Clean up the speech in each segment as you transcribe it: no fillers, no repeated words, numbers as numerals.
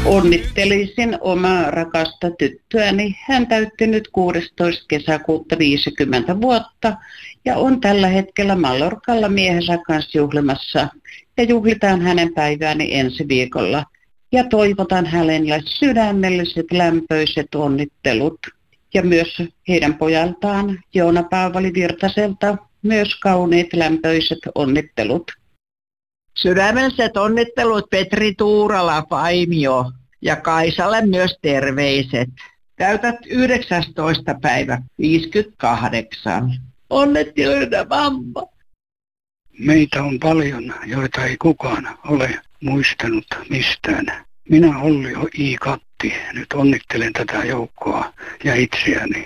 Onnittelisin omaa rakasta tyttöäni. Hän täytti nyt 16. kesäkuuta 50 vuotta ja on tällä hetkellä Mallorcalla miehensä kanssa juhlimassa. Ja juhlitaan hänen päivääni ensi viikolla. Ja toivotan hänelle sydämelliset lämpöiset onnittelut. Ja myös heidän pojaltaan Joona Paavali Virtaselta myös kauniit lämpöiset onnittelut. Sydämelliset onnittelut Petri Tuurala Paimio ja Kaisalle myös terveiset. Täytät 19. päivä 58. Onnitteluita mamma. Meitä on paljon, joita ei kukaan ole muistanut mistään. Minä Olli I. Katti nyt onnittelen tätä joukkoa ja itseäni.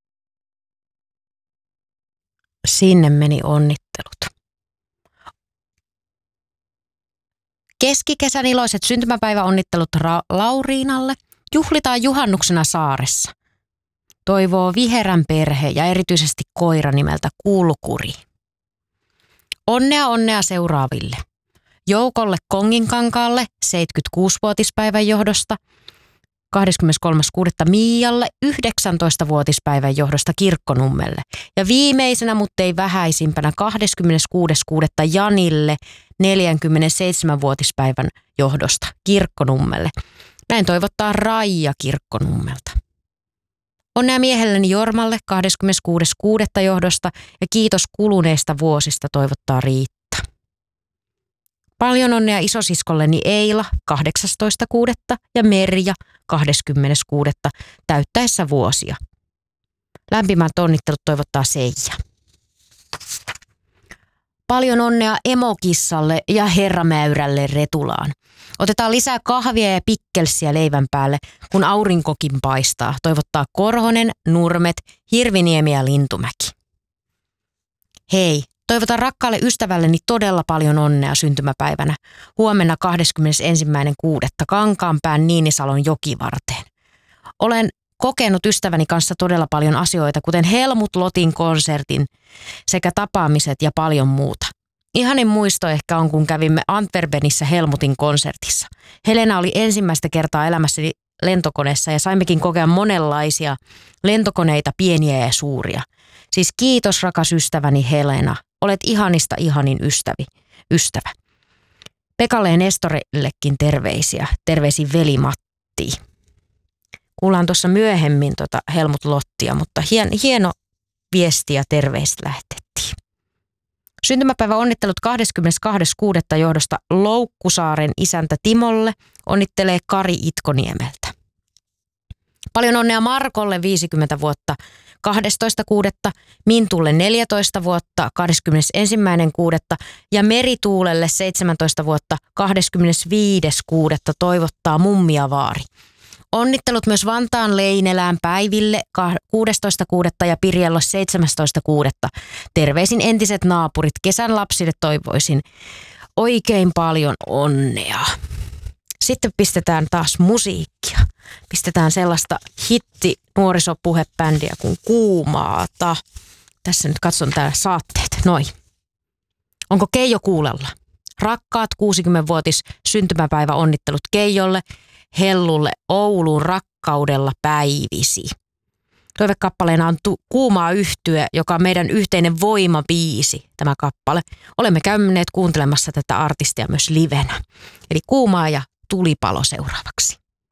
Sinne meni onnittelut. Keskikesän iloiset syntymäpäiväonnittelut Lauriinalle. Juhlitaan juhannuksena saaressa. Toivoo Viherän perhe ja erityisesti koira nimeltä Kulkuri. Onnea seuraaville. Joukolle Konginkankaalle 76-vuotispäivän johdosta. 23.6. Miialle 19-vuotispäivän johdosta Kirkkonummelle. Ja viimeisenä, mutta ei vähäisimpänä, 26.6. Janille 47-vuotispäivän johdosta Kirkkonummelle. Näin toivottaa Raija Kirkkonummelta. Onnea miehelleni Jormalle 26.6. johdosta ja kiitos kuluneista vuosista toivottaa Riitta. Paljon onnea isosiskolleni Eila 18.6. ja Merja 20.6. täyttäessä vuosia. Lämpimät onnittelut toivottaa Seija. Paljon onnea emokissalle ja herramäyrälle Retulaan. Otetaan lisää kahvia ja pikkelsiä leivän päälle, kun aurinkokin paistaa. Toivottaa Korhonen, Nurmet, Hirviniemi ja Lintumäki. Hei, toivotan rakkaalle ystävälleni todella paljon onnea syntymäpäivänä. Huomenna 21.6. Kankaanpään Niinisalon jokivarteen. Olen kokenut ystäväni kanssa todella paljon asioita, kuten Helmut Lotin konsertin sekä tapaamiset ja paljon muuta. Ihanin muisto ehkä on, kun kävimme Antwerpenissä Helmutin konsertissa. Helena oli ensimmäistä kertaa elämässäni lentokoneessa ja saimmekin kokea monenlaisia lentokoneita, pieniä ja suuria. Siis kiitos rakas ystäväni Helena, olet ihanista ihanin ystävä. Pekalle ja Nestorillekin terveisiä, terveisin veli Matti. Kuullaan tuossa myöhemmin Helmut Lottia, mutta hieno viesti ja terveistä lähetettiin. Syntymäpäivä onnittelut 22.6. johdosta Loukkusaaren isäntä Timolle onnittelee Kari Itkoniemeltä. Paljon onnea Markolle 50 vuotta 12.6., Mintulle 14 vuotta 21.6. ja Merituulelle 17 vuotta 25.6. toivottaa mummia vaari. Onnittelut myös Vantaan Leinelään Päiville 16.6. ja Pirjello 17.6. Terveisin entiset naapurit. Kesän lapsille toivoisin oikein paljon onnea. Sitten pistetään taas musiikkia. Pistetään sellaista hitti nuorisopuhebändiä kuin Kuumaata. Tässä nyt katson täällä saatteet. Noi. Onko Keijo kuulolla? Rakkaat 60-vuotis syntymäpäivä onnittelut Keijolle. Hellulle Ouluun rakkaudella päivisi. Toivekappaleena on Kuumaa yhtye, joka on meidän yhteinen voimabiisi, tämä kappale. Olemme käyneet kuuntelemassa tätä artistia myös livenä. Eli Kuumaa ja Tulipalo seuraavaksi.